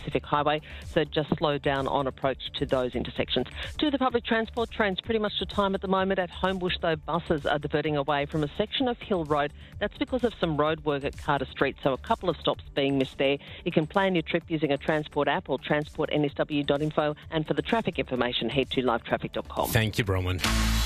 Pacific Highway, so just slow down on approach to those intersections. To the public transport, trains pretty much to time at the moment. At Homebush, though, buses are diverting away from a section of Hill Road. That's because of some road work at Carter Street, so a couple of stops being missed there. You can plan your trip using a Transport app or transportnsw.info, and for the traffic information, head to livetraffic.com. Thank you, Bronwyn.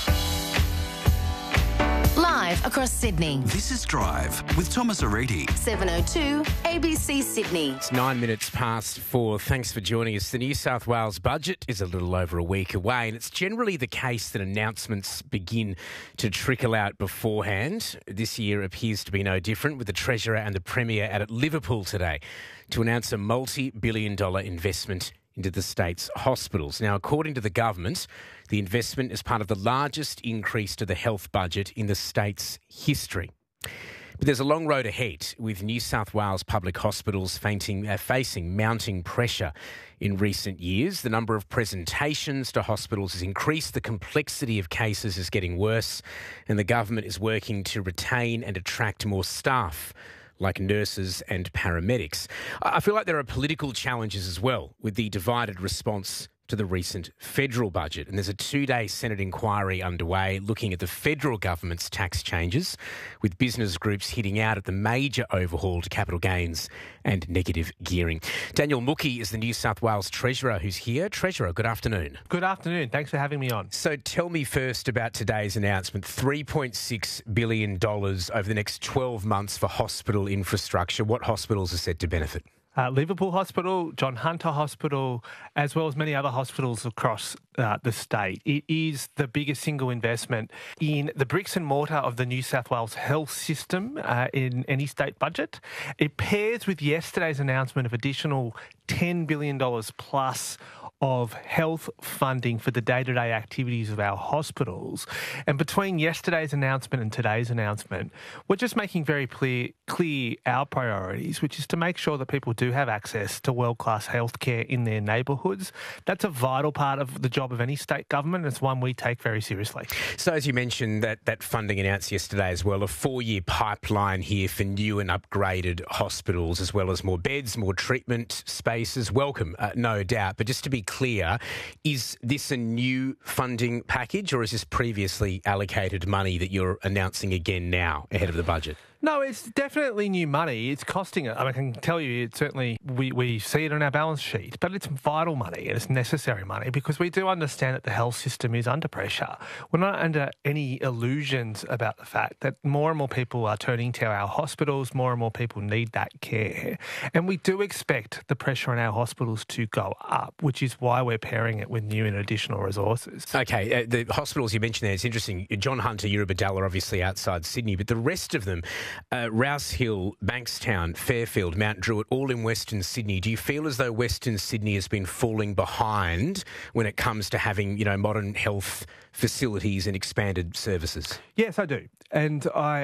Live across Sydney. This is Drive with Thomas Ariti. 7:02 ABC Sydney. It's 9 minutes past 4. Thanks for joining us. The New South Wales budget is a little over a week away, and it's generally the case that announcements begin to trickle out beforehand. This year appears to be no different, with the Treasurer and the Premier out at Liverpool today to announce a multi-billion-dollar investment into the state's hospitals. Now, according to the government, the investment is part of the largest increase to the health budget in the state's history. But there's a long road ahead, with New South Wales public hospitals facing mounting pressure in recent years. The number of presentations to hospitals has increased, the complexity of cases is getting worse, and the government is working to retain and attract more staff, like nurses and paramedics. I feel like there are political challenges as well with the divided response to the recent federal budget. And there's a 2-day Senate inquiry underway looking at the federal government's tax changes, with business groups hitting out at the major overhaul to capital gains and negative gearing. Daniel Mookhey is the New South Wales Treasurer who's here. Treasurer, good afternoon. Good afternoon. Thanks for having me on. So tell me first about today's announcement, $3.6 billion over the next 12 months for hospital infrastructure. What hospitals are said to benefit? Liverpool Hospital, John Hunter Hospital, as well as many other hospitals across the state. It is the biggest single investment in the bricks and mortar of the New South Wales health system in any state budget. It pairs with yesterday's announcement of additional $10 billion plus of health funding for the day-to-day activities of our hospitals. And between yesterday's announcement and today's announcement, we're just making very clear our priorities, which is to make sure that people do have access to world-class healthcare in their neighbourhoods. That's a vital part of the job of any state government. It's one we take very seriously. So as you mentioned, that funding announced yesterday as well, a 4-year pipeline here for new and upgraded hospitals, as well as more beds, more treatment spaces. Welcome, no doubt. But just to be clear, is this a new funding package, or is this previously allocated money that you're announcing again now ahead of the budget? No, it's definitely new money. It's costing it. I can tell you, it's certainly, we see it on our balance sheet, but it's vital money and it's necessary money because we do understand that the health system is under pressure. We're not under any illusions about the fact that more and more people are turning to our hospitals, more and more people need that care. And we do expect the pressure on our hospitals to go up, which is why we're pairing it with new and additional resources. Okay, the hospitals you mentioned there, it's interesting. John Hunter, Eurobodalla, obviously outside Sydney, but the rest of them, Rouse Hill, Bankstown, Fairfield, Mount Druitt, all in Western Sydney. Do you feel as though Western Sydney has been falling behind when it comes to having, modern health facilities and expanded services? Yes, I do. And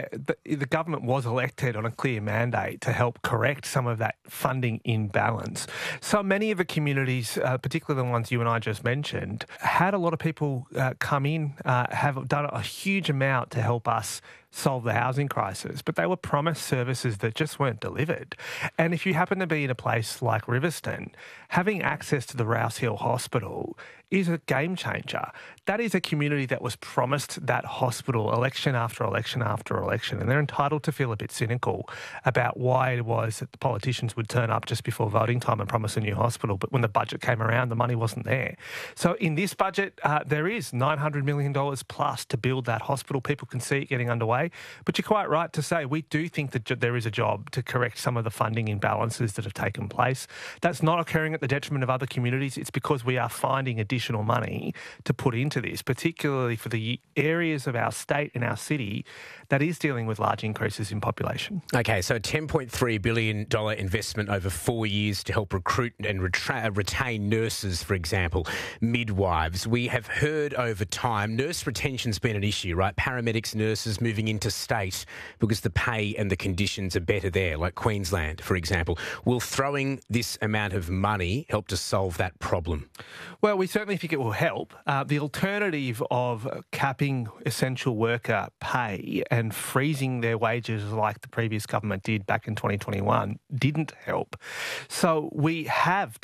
the government was elected on a clear mandate to help correct some of that funding imbalance. So many of the communities, particularly the ones you and I just mentioned, had a lot of people come in, have done a huge amount to help us solve the housing crisis, but they were promised services that just weren't delivered. And if you happen to be in a place like Riverstone, having access to the Rouse Hill Hospital is a game changer. That is a community that was promised that hospital election after election after election, and they're entitled to feel a bit cynical about why it was that the politicians would turn up just before voting time and promise a new hospital, but when the budget came around, the money wasn't there. So in this budget, there is $900 million plus to build that hospital. People can see it getting underway, but you're quite right to say we do think that there is a job to correct some of the funding imbalances that have taken place. That's not occurring at the detriment of other communities. It's because we are finding additional money to put into this, particularly for the areas of our state and our city that is dealing with large increases in population. Okay, so a $10.3 billion investment over 4 years to help recruit and retain nurses, for example, midwives. We have heard over time nurse retention's been an issue, right? Paramedics, nurses moving into state because the pay and the conditions are better there, like Queensland, for example. Will throwing this amount of money help to solve that problem? Well, we certainly think it will help. The alternative of capping essential worker pay and freezing their wages like the previous government did back in 2021 didn't help. So we have